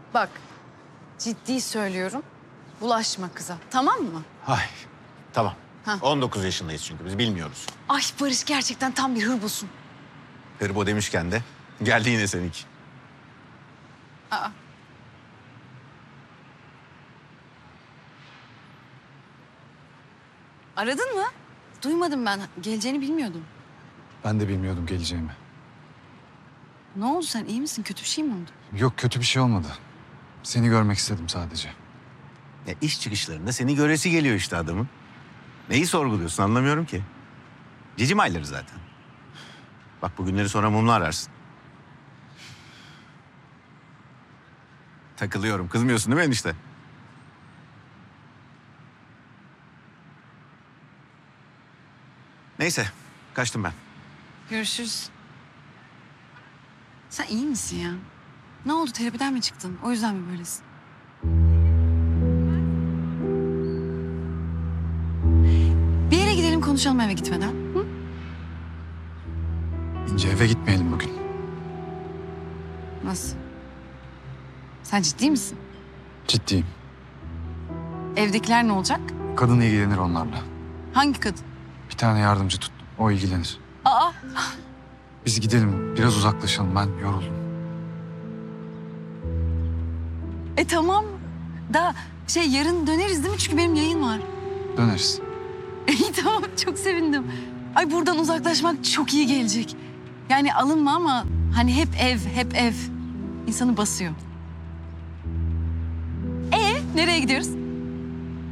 Bak, ciddi söylüyorum. Bulaşma kıza, tamam mı? Ay tamam. Ha. 19 yaşındayız çünkü biz bilmiyoruz. Ay Barış gerçekten tam bir hırbosun. Hırbo demişken de geldi yine seninki. Aa. Aradın mı? Duymadım ben. Geleceğini bilmiyordum. Ben de bilmiyordum geleceğimi. Ne oldu sen? İyi misin? Kötü bir şey mi oldu? Yok kötü bir şey olmadı. Seni görmek istedim sadece. Ya iş çıkışlarında seni göresi geliyor işte adamın. Neyi sorguluyorsun anlamıyorum ki. Cicim ayları zaten. Bak bugünleri sonra mumlu ararsın. Takılıyorum. Kızmıyorsun değil mi enişte? Neyse. Kaçtım ben. Görüşürüz. Sen iyi misin ya? Ne oldu? Terapiden mi çıktın? O yüzden mi böylesin? Bir yere gidelim konuşalım eve gitmeden. Hı? İnce eve gitmeyelim bugün. Nasıl? Sen ciddi misin? Ciddiyim. Evdekiler ne olacak? Kadın ilgilenir onlarla. Hangi kadın? Bir tane yardımcı tuttum. O ilgilenir. Aa! Biz gidelim. Biraz uzaklaşalım. Ben yoruldum. Tamam. Da yarın döneriz değil mi? Çünkü benim yayın var. Döneriz. İyi tamam çok sevindim. Ay buradan uzaklaşmak çok iyi gelecek. Yani alınma ama hani hep ev. İnsanı basıyor. Nereye gidiyoruz?